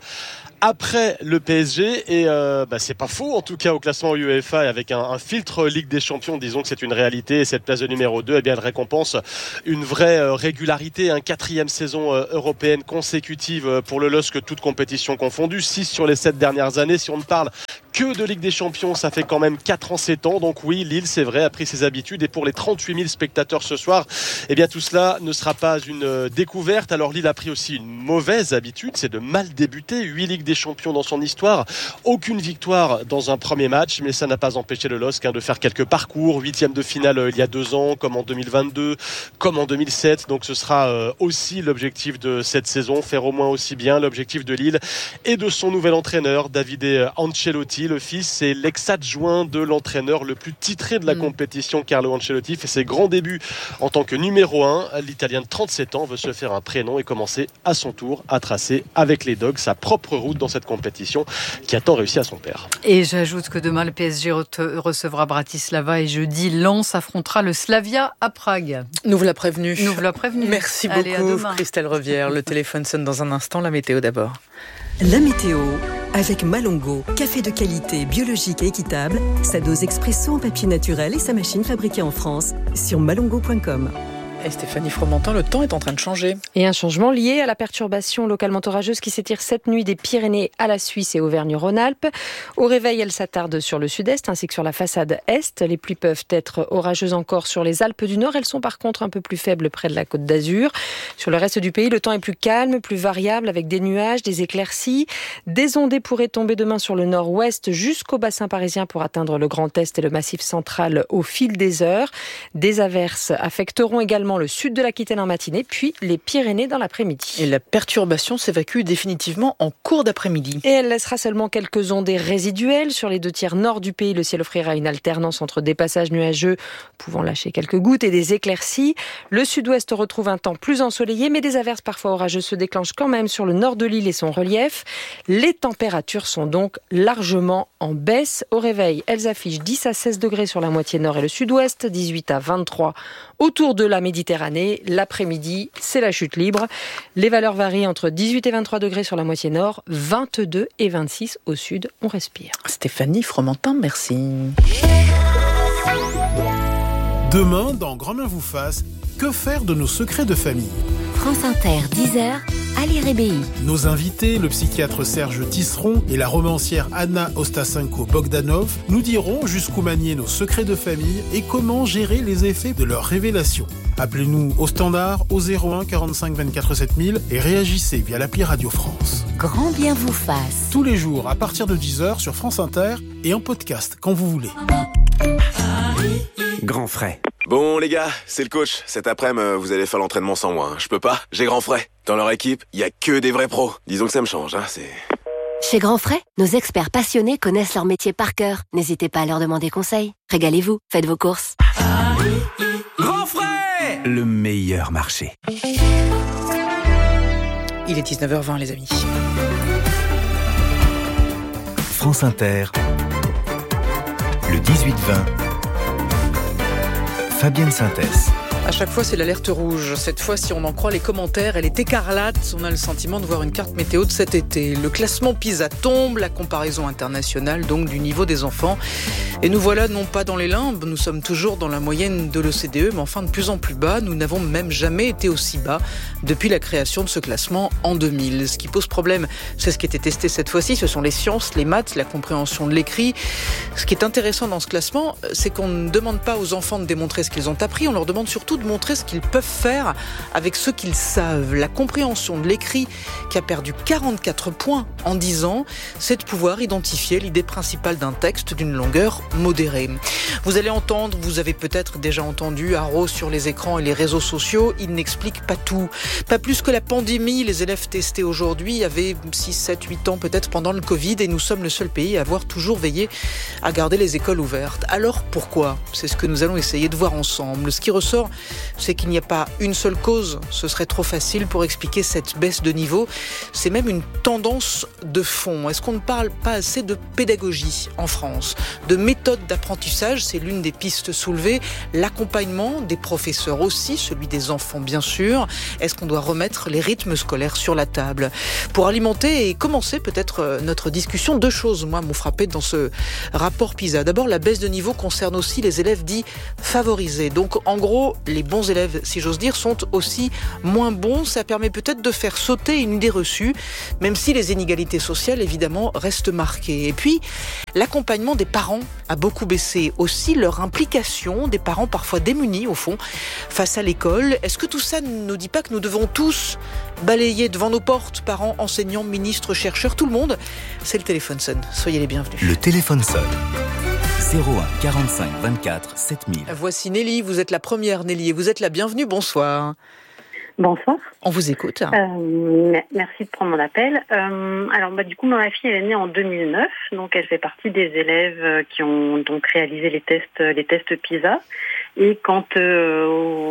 après le P S G. Et euh, bah, c'est pas faux, en tout cas au classement UEFA, avec un, un filtre Ligue des Champions, disons que c'est une réalité. Et cette place de numéro deux, eh bien, elle récompense une vraie euh, régularité. Une quatrième saison euh, européenne consécutive euh, pour le L O S C, toute compétition confondue. six sur les sept dernières années. Si on ne parle que de Ligue des Champions, ça fait quand même quatre ans, sept ans. Donc oui, Lille, c'est vrai, a pris ses habitudes. Et pour les trente-huit mille spectateurs ce soir, eh bien, tout cela ne sera pas une découverte. Alors Lille a pris aussi une mauvaise habitude, c'est de mal débuter. huit Ligues des Champions dans son histoire, aucune victoire dans un premier match, mais ça n'a pas empêché le L O S C hein, de faire quelques parcours. Huitième de finale euh, il y a deux ans, comme en deux mille vingt-deux, comme en deux mille sept. Donc ce sera euh, aussi l'objectif de cette saison, faire au moins aussi bien. L'objectif de Lille et de son nouvel entraîneur, Davide Ancelotti. Le fils, c'est l'ex-adjoint de l'entraîneur le plus titré de la mmh. compétition, Carlo Ancelotti, fait ses grands débuts en tant que numéro un. L'Italien de trente-sept ans veut se faire un prénom et commencer à son tour à tracer avec les Dogs sa propre route dans cette compétition qui a tant réussi à son père. Et j'ajoute que demain le P S G recevra Bratislava et jeudi Lens affrontera le Slavia à Prague. Nous vous l'a prévenu. Nous vous l'a prévenu. Merci Allez, beaucoup Christelle Revière. Le téléphone sonne dans un instant. La météo d'abord. La météo avec Malongo, café de qualité biologique et équitable, sa dose expresso en papier naturel et sa machine fabriquée en France sur malongo point com. Et Stéphanie Fromentin, le temps est en train de changer. Et un changement lié à la perturbation localement orageuse qui s'étire cette nuit des Pyrénées à la Suisse et Auvergne-Rhône-Alpes. Au réveil, elle s'attarde sur le sud-est ainsi que sur la façade est. Les pluies peuvent être orageuses encore sur les Alpes du Nord. Elles sont par contre un peu plus faibles près de la Côte d'Azur. Sur le reste du pays, le temps est plus calme, plus variable avec des nuages, des éclaircies. Des ondées pourraient tomber demain sur le nord-ouest jusqu'au bassin parisien pour atteindre le Grand Est et le Massif central au fil des heures. Des averses affecteront également le sud de l'Aquitaine en matinée, puis les Pyrénées dans l'après-midi. Et la perturbation s'évacue définitivement en cours d'après-midi. Et elle laissera seulement quelques ondées résiduelles. Sur les deux tiers nord du pays, le ciel offrira une alternance entre des passages nuageux pouvant lâcher quelques gouttes et des éclaircies. Le sud-ouest retrouve un temps plus ensoleillé, mais des averses parfois orageuses se déclenchent quand même sur le nord de l'île et son relief. Les températures sont donc largement en baisse. Au réveil, elles affichent dix à seize degrés sur la moitié nord et le sud-ouest, dix-huit à vingt-trois autour de la Méditerranée. L'après-midi, c'est la chute libre. Les valeurs varient entre dix-huit et vingt-trois degrés sur la moitié nord, vingt-deux et vingt-six au sud. On respire. Stéphanie Fromentin, merci. Demain, dans Grand-Mère vous fasse, que faire de nos secrets de famille ? France Inter, dix heures, Ali Rébéi. Nos invités, le psychiatre Serge Tisseron et la romancière Anna Ostasenko-Bogdanov, nous diront jusqu'où manier nos secrets de famille et comment gérer les effets de leurs révélations. Appelez-nous au standard au zéro un quarante-cinq vingt-quatre sept mille et réagissez via l'appli Radio France. Grand bien vous fasse. Tous les jours à partir de dix heures sur France Inter et en podcast quand vous voulez. Grand frais. Bon les gars, c'est le coach. Cet après-midi, vous allez faire l'entraînement sans moi. Hein. Je peux pas, j'ai Grand frais. Dans leur équipe, il y a que des vrais pros. Disons que ça me change, hein, c'est... Chez Grand Frais, nos experts passionnés connaissent leur métier par cœur. N'hésitez pas à leur demander conseil. Régalez-vous, faites vos courses. Grand Frais, le meilleur marché. Il est dix-neuf heures vingt les amis. France Inter, le dix-huit vingt, Fabienne Synthès. À chaque fois, c'est l'alerte rouge. Cette fois, si on en croit les commentaires, elle est écarlate. On a le sentiment de voir une carte météo de cet été. Le classement PISA tombe, la comparaison internationale donc du niveau des enfants. Et nous voilà non pas dans les limbes, nous sommes toujours dans la moyenne de l'O C D E, mais enfin de plus en plus bas. Nous n'avons même jamais été aussi bas depuis la création de ce classement en deux mille. Ce qui pose problème, c'est ce qui était testé cette fois-ci, ce sont les sciences, les maths, la compréhension de l'écrit. Ce qui est intéressant dans ce classement, c'est qu'on ne demande pas aux enfants de démontrer ce qu'ils ont appris, on leur demande surtout de montrer ce qu'ils peuvent faire avec ce qu'ils savent. La compréhension de l'écrit, qui a perdu quarante-quatre points en dix ans, c'est de pouvoir identifier l'idée principale d'un texte d'une longueur modérée. Vous allez entendre, vous avez peut-être déjà entendu Haro sur les écrans et les réseaux sociaux, il n'explique pas tout. Pas plus que la pandémie, les élèves testés aujourd'hui avaient six, sept, huit ans peut-être pendant le Covid et nous sommes le seul pays à avoir toujours veillé à garder les écoles ouvertes. Alors pourquoi ? C'est ce que nous allons essayer de voir ensemble. Ce qui ressort, c'est qu'il n'y a pas une seule cause, ce serait trop facile pour expliquer cette baisse de niveau. C'est même une tendance de fond. Est-ce qu'on ne parle pas assez de pédagogie en France, de méthode d'apprentissage, c'est l'une des pistes soulevées, l'accompagnement des professeurs aussi, celui des enfants bien sûr. Est-ce qu'on doit remettre les rythmes scolaires sur la table ? Pour alimenter et commencer peut-être notre discussion, deux choses, moi, m'ont frappé dans ce rapport PISA. D'abord, la baisse de niveau concerne aussi les élèves dits favorisés. Donc, en gros, les bons élèves, si j'ose dire, sont aussi moins bons. Ça permet peut-être de faire sauter une idée reçue, même si les inégalités sociales, évidemment, restent marquées. Et puis, l'accompagnement des parents a beaucoup baissé. Aussi, leur implication, des parents parfois démunis, au fond, face à l'école. Est-ce que tout ça ne nous dit pas que nous devons tous balayer devant nos portes, parents, enseignants, ministres, chercheurs, tout le monde ? C'est le téléphone sonne. Soyez les bienvenus. Le téléphone sonne. zéro un quarante-cinq vingt-quatre sept mille. Voici Nelly, vous êtes la première Nelly et vous êtes la bienvenue, bonsoir. Bonsoir. On vous écoute. Euh, merci de prendre mon appel. Euh, alors bah, du coup, ma fille elle est née en deux mille neuf, donc elle fait partie des élèves qui ont donc réalisé les tests, les tests PISA. Et quand euh,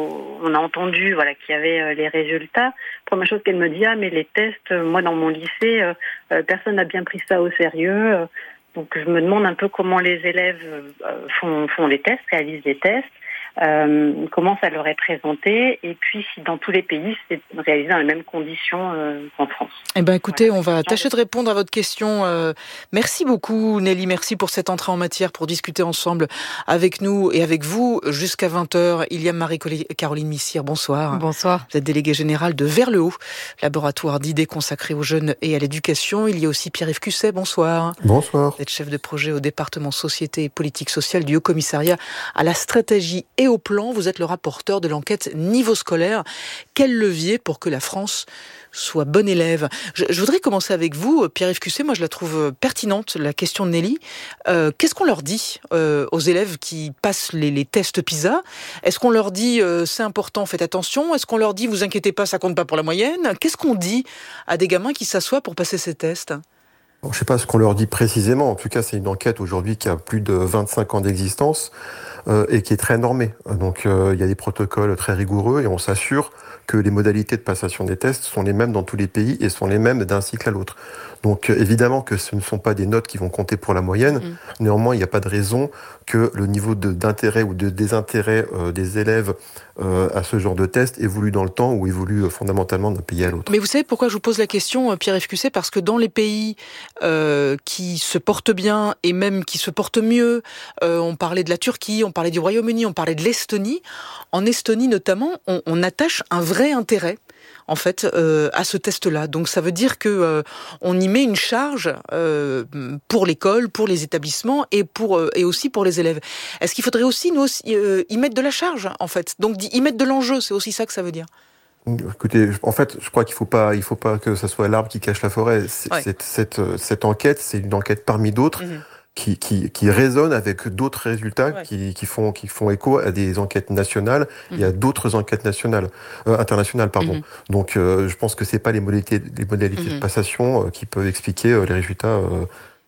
on a entendu voilà qu'il y avait les résultats, première chose qu'elle me dit, ah mais les tests, moi dans mon lycée, euh, personne n'a bien pris ça au sérieux. Donc je me demande un peu comment les élèves font, font les tests, réalisent les tests, euh, comment ça leur est présenté, et puis si dans tous les pays c'est réalisé dans les mêmes conditions euh, qu'en France. Eh ben écoutez, voilà, on va tâcher de répondre à votre question. Euh, merci beaucoup Nelly, merci pour cette entrée en matière, pour discuter ensemble avec nous et avec vous jusqu'à vingt heures. Il y a Marie-Caroline Missire, bonsoir. Bonsoir. Vous êtes déléguée générale de Vers le Haut, laboratoire d'idées consacré aux jeunes et à l'éducation. Il y a aussi Pierre-Yves Cusset, bonsoir. Bonsoir. Vous êtes chef de projet au département Société et Politique Sociale du Haut Commissariat à la stratégie et au plan. Vous êtes le rapporteur de l'enquête Niveau scolaire. Quel levier pour que la France soit bonne élève ? Je, je voudrais commencer avec vous, Pierre-Yves Cusset. Moi, je la trouve pertinente, la question de Nelly. Euh, qu'est-ce qu'on leur dit euh, aux élèves qui passent les, les tests PISA ? Est-ce qu'on leur dit euh, c'est important, faites attention ? Est-ce qu'on leur dit vous inquiétez pas, ça compte pas pour la moyenne ? Qu'est-ce qu'on dit à des gamins qui s'assoient pour passer ces tests ? Je ne sais pas ce qu'on leur dit précisément. En tout cas, c'est une enquête aujourd'hui qui a plus de vingt-cinq ans d'existence euh, et qui est très normée. Donc, euh, il y a des protocoles très rigoureux et on s'assure que les modalités de passation des tests sont les mêmes dans tous les pays et sont les mêmes d'un cycle à l'autre. Donc, euh, évidemment que ce ne sont pas des notes qui vont compter pour la moyenne. Mmh. Néanmoins, il n'y a pas de raison que le niveau de, d'intérêt ou de désintérêt euh, des élèves euh, à ce genre de test évolue dans le temps ou évolue euh, fondamentalement d'un pays à l'autre. Mais vous savez pourquoi je vous pose la question, Pierre-Yves Cusset ? Parce que dans les pays euh, qui se portent bien et même qui se portent mieux, euh, on parlait de la Turquie, on parlait du Royaume-Uni, on parlait de l'Estonie. En Estonie notamment, on, on attache un vrai intérêt en fait, euh, à ce test-là. Donc ça veut dire que euh, on y met une charge euh, pour l'école, pour les établissements et pour euh, et aussi pour les élèves. Est-ce qu'il faudrait aussi nous aussi, euh, y mettre de la charge en fait, donc y mettre de l'enjeu, c'est aussi ça que ça veut dire. Écoutez, en fait, je crois qu'il faut pas, il faut pas que ça soit l'arbre qui cache la forêt. C'est, ouais. cette, cette, cette enquête, c'est une enquête parmi d'autres. Mmh. Qui, qui, qui résonne avec d'autres résultats ouais. qui, qui, font, qui font écho à des enquêtes nationales mmh. et à d'autres enquêtes nationales, euh, internationales. Pardon. Mmh. Donc, euh, je pense que c'est pas les modalités, les modalités mmh. de passation euh, qui peuvent expliquer euh, les résultats euh,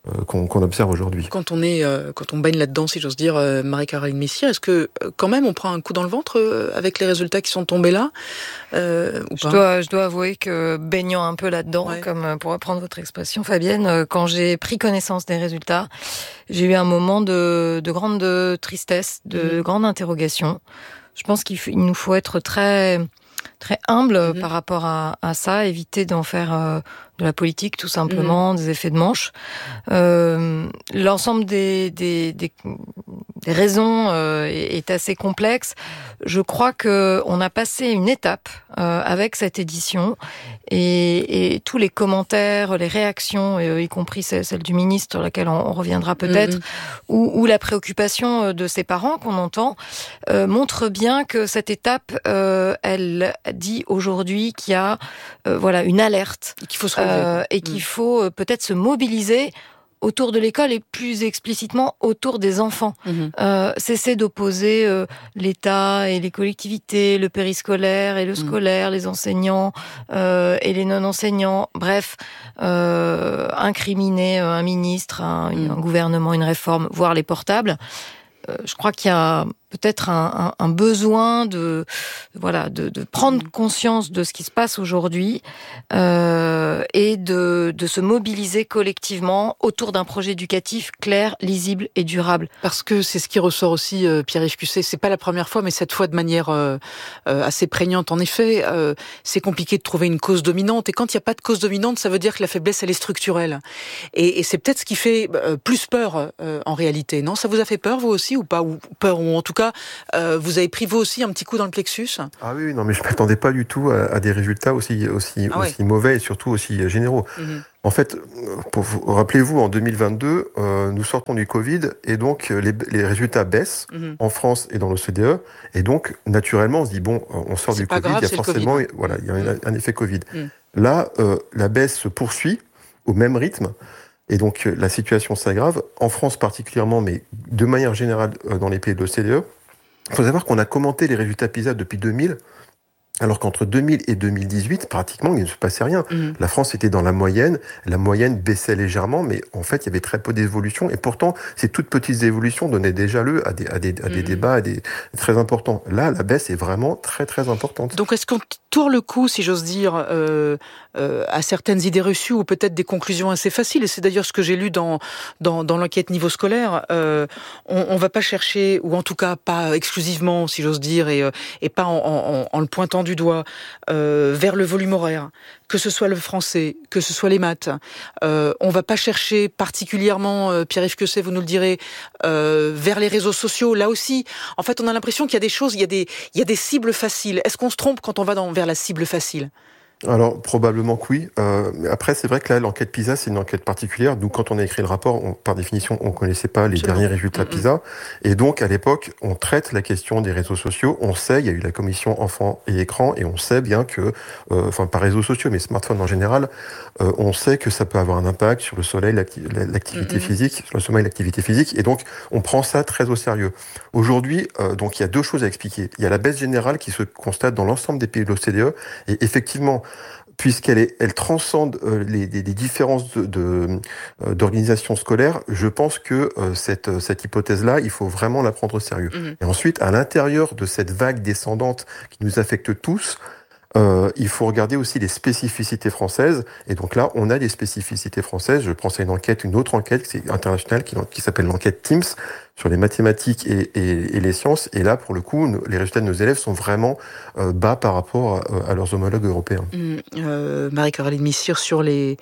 euh, qu'on, qu'on observe aujourd'hui. Quand on est, euh, quand on baigne là-dedans, si j'ose dire, euh, Marie-Caroline Messier, est-ce que euh, quand même on prend un coup dans le ventre euh, avec les résultats qui sont tombés là euh, ou je pas dois, je dois avouer que baignant un peu là-dedans, ouais. comme pour reprendre votre expression, Fabienne, quand j'ai pris connaissance des résultats, j'ai eu un moment de, de grande tristesse, de mmh. grande interrogation. Je pense qu'il il nous faut être très, très humble mmh. par rapport à, à ça, éviter d'en faire euh, de la politique, tout simplement, mmh. des effets de manche. Euh, l'ensemble des, des, des, des raisons euh, est assez complexe. Je crois que on a passé une étape euh, avec cette édition et, et tous les commentaires, les réactions, euh, y compris celle du ministre, sur laquelle on, on reviendra peut-être, mmh. ou, ou la préoccupation de ses parents qu'on entend, euh, montre bien que cette étape, euh, elle dit aujourd'hui qu'il y a euh, voilà une alerte, et qu'il faut se relever. Euh, et qu'il faut euh, peut-être se mobiliser autour de l'école et plus explicitement autour des enfants. Mmh. Euh, cesser d'opposer euh, l'État et les collectivités, le périscolaire et le scolaire, mmh. les enseignants euh, et les non-enseignants. Bref, euh, incriminer un ministre, un, mmh. un gouvernement, une réforme, voire les portables. Euh, je crois qu'il y a peut-être un, un, un besoin de voilà de, de prendre conscience de ce qui se passe aujourd'hui euh, et de, de se mobiliser collectivement autour d'un projet éducatif clair, lisible et durable. Parce que c'est ce qui ressort aussi, euh, Pierre-Yves Cusset, c'est pas la première fois, mais cette fois de manière euh, euh, assez prégnante. En effet, euh, c'est compliqué de trouver une cause dominante, et quand il n'y a pas de cause dominante, ça veut dire que la faiblesse, elle est structurelle. Et, et c'est peut-être ce qui fait euh, plus peur euh, en réalité. Non, ça vous a fait peur, vous aussi, ou pas? Ou peur, ou en tout cas, Euh, vous avez pris vous aussi un petit coup dans le plexus? Ah oui, non, mais je m'attendais pas du tout à, à des résultats aussi aussi ah ouais. aussi mauvais et surtout aussi généraux. Mmh. En fait, pour vous, rappelez-vous, en deux mille vingt-deux, euh, nous sortons du Covid et donc les, les résultats baissent mmh. en France et dans l'O C D E, et donc naturellement on se dit bon, on sort c'est du Covid, grave, il y a forcément COVID. Voilà, il y a mmh. un, un effet Covid. Mmh. Là, euh, la baisse se poursuit au même rythme. Et donc la situation s'aggrave, en France particulièrement, mais de manière générale dans les pays de l'O C D E. Il faut savoir qu'on a commenté les résultats PISA depuis deux mille, alors qu'entre deux mille et deux mille dix-huit, pratiquement, il ne se passait rien. Mmh. La France était dans la moyenne, la moyenne baissait légèrement, mais en fait, il y avait très peu d'évolution, et pourtant, ces toutes petites évolutions donnaient déjà lieu à des, à des, à des mmh. débats à des, très importants. Là, la baisse est vraiment très, très importante. Donc, est-ce qu'on tourne le coup, si j'ose dire, euh, euh, à certaines idées reçues, ou peut-être des conclusions assez faciles? Et c'est d'ailleurs ce que j'ai lu dans, dans, dans l'enquête niveau scolaire. Euh, on ne va pas chercher, ou en tout cas pas exclusivement, si j'ose dire, et, et pas en, en, en le pointant du doigt, euh, vers le volume horaire, que ce soit le français, que ce soit les maths. Euh, on va pas chercher particulièrement, euh, Pierre-Yves Cusset, vous nous le direz, euh, vers les réseaux sociaux. Là aussi, en fait, on a l'impression qu'il y a des choses, il y a des, il y a des cibles faciles. Est-ce qu'on se trompe quand on va dans, vers la cible facile? Alors, probablement que oui. Euh, après, c'est vrai que là, l'enquête PISA, c'est une enquête particulière. Nous, quand on a écrit le rapport, on, par définition, on connaissait pas les Absolument. derniers résultats mm-hmm. PISA. Et donc, à l'époque, on traite la question des réseaux sociaux. On sait, il y a eu la commission enfants et écran, et on sait bien que, euh, enfin, pas réseaux sociaux, mais smartphones en général, euh, on sait que ça peut avoir un impact sur le soleil, l'acti- l'activité mm-hmm. physique, sur le sommeil, l'activité physique. Et donc, on prend ça très au sérieux. Aujourd'hui, euh, donc, il y a deux choses à expliquer. Il y a la baisse générale qui se constate dans l'ensemble des pays de l'O C D E. Et effectivement, puisqu'elle est, elle transcende euh, les, les, les différences de, de, euh, d'organisation scolaire, je pense que euh, cette, cette hypothèse-là, il faut vraiment la prendre au sérieux. Mmh. Et ensuite, à l'intérieur de cette vague descendante qui nous affecte tous, euh, il faut regarder aussi les spécificités françaises. Et donc là, on a des spécificités françaises. Je pense à une enquête, une autre enquête c'est internationale qui, qui s'appelle l'enquête Teams sur les mathématiques et, et, et les sciences. Et là, pour le coup, les résultats de nos élèves sont vraiment euh, bas par rapport à, à leurs homologues européens. Mmh, euh, Marie-Caroline Messier, sur les,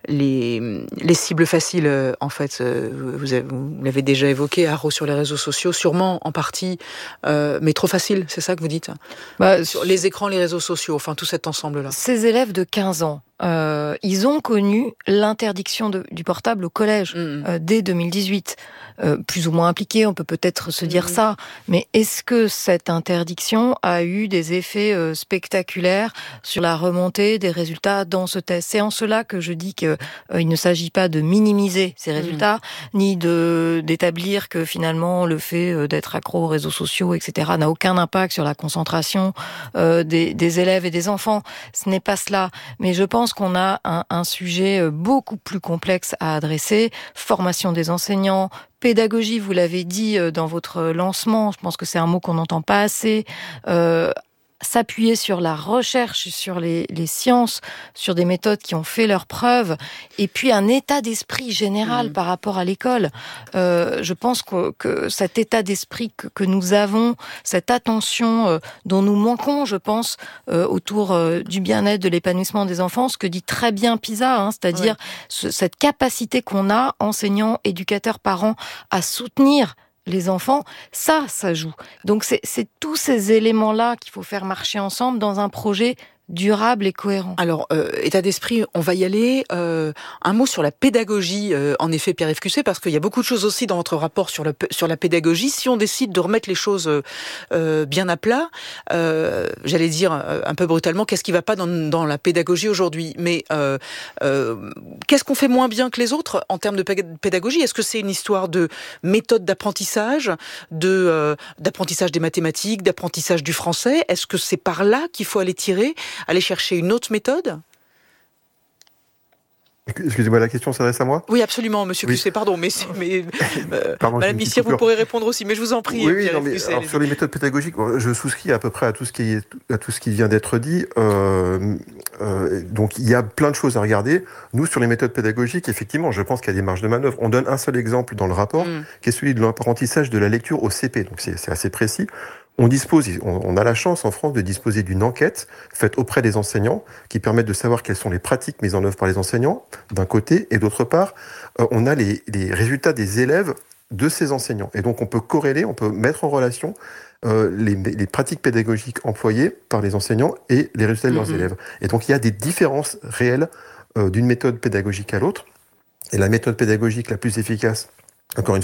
les, les cibles faciles, euh, en fait, euh, vous, avez, vous l'avez déjà évoqué, Haro, sur les réseaux sociaux, sûrement en partie, euh, mais trop facile, c'est ça que vous dites? Bah, sur les écrans, les réseaux sociaux, enfin tout cet ensemble-là. Ces élèves de quinze ans, Euh, ils ont connu l'interdiction de, du portable au collège mmh. euh, dès deux mille dix-huit. Euh, plus ou moins impliqués, on peut peut-être se dire mmh. ça, mais est-ce que cette interdiction a eu des effets euh, spectaculaires sur la remontée des résultats dans ce test? C'est en cela que je dis qu'il euh, ne s'agit pas de minimiser ces résultats, mmh. ni de d'établir que finalement le fait euh, d'être accro aux réseaux sociaux, et cetera, n'a aucun impact sur la concentration euh, des, des élèves et des enfants. Ce n'est pas cela, mais je pense pense qu'on a un, un sujet beaucoup plus complexe à adresser. Formation des enseignants, pédagogie, vous l'avez dit dans votre lancement, je pense que c'est un mot qu'on n'entend pas assez. Euh, s'appuyer sur la recherche, sur les, les sciences, sur des méthodes qui ont fait leurs preuves, et puis un état d'esprit général mmh. par rapport à l'école. Euh, je pense que, que cet état d'esprit que, que nous avons, cette attention euh, dont nous manquons, je pense, euh, autour euh, du bien-être, de l'épanouissement des enfants, ce que dit très bien PISA, hein, c'est-à-dire ouais. ce, cette capacité qu'on a, enseignants, éducateurs, parents, à soutenir les enfants, ça, ça joue. Donc c'est, c'est tous ces éléments-là qu'il faut faire marcher ensemble dans un projet durable et cohérent. Alors, euh, état d'esprit, on va y aller. Euh, un mot sur la pédagogie, euh, en effet, Pierre-Yves Cusset, parce qu'il y a beaucoup de choses aussi dans votre rapport sur, le, sur la pédagogie. Si on décide de remettre les choses euh, bien à plat, euh, j'allais dire un peu brutalement, qu'est-ce qui ne va pas dans, dans la pédagogie aujourd'hui ? Mais euh, euh, qu'est-ce qu'on fait moins bien que les autres en termes de pédagogie ? Est-ce que c'est une histoire de méthode d'apprentissage, de, euh, d'apprentissage des mathématiques, d'apprentissage du français ? Est-ce que c'est par là qu'il faut aller tirer ? Aller chercher une autre méthode ? Excusez-moi, la question s'adresse à moi ? Oui, absolument, monsieur oui. Cusset, pardon, mais, mais euh, pardon, Madame Missier, vous pourrez répondre aussi, mais je vous en prie. Oui, oui non, mais, Cusset, alors, sur les méthodes pédagogiques, je souscris à peu près à tout ce qui, est, à tout ce qui vient d'être dit. Euh, euh, donc, il y a plein de choses à regarder. Nous, sur les méthodes pédagogiques, effectivement, je pense qu'il y a des marges de manœuvre. On donne un seul exemple dans le rapport, mm. qui est celui de l'apprentissage de la lecture au C P. Donc, c'est, c'est assez précis. On dispose, on a la chance en France de disposer d'une enquête faite auprès des enseignants qui permettent de savoir quelles sont les pratiques mises en œuvre par les enseignants, d'un côté, et d'autre part, on a les, les résultats des élèves de ces enseignants. Et donc on peut corréler, on peut mettre en relation euh, les, les pratiques pédagogiques employées par les enseignants et les résultats de leurs mmh. élèves. Et donc il y a des différences réelles euh, d'une méthode pédagogique à l'autre. Et la méthode pédagogique la plus efficace, encore une fois,